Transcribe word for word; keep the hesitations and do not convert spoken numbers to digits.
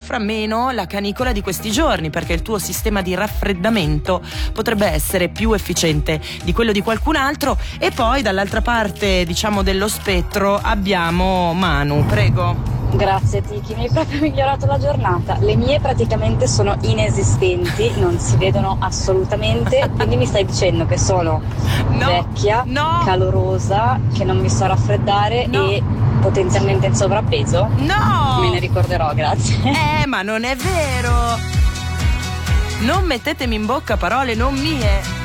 soffra meno la canicola di questi giorni, perché il tuo sistema di raffreddamento potrebbe essere più efficiente di quello di qualcun altro. E poi dall'altra parte, diciamo, dello spettro abbiamo Manu, prego. Grazie Tiki, mi hai proprio migliorato la giornata. Le mie praticamente sono inesistenti, non si vedono assolutamente, quindi mi stai dicendo che sono no, vecchia, no, calorosa, che non mi so raffreddare no. e potenzialmente in sovrappeso? No! Me ne ricorderò, grazie. Eh, ma non è vero! Non mettetemi in bocca parole non mie!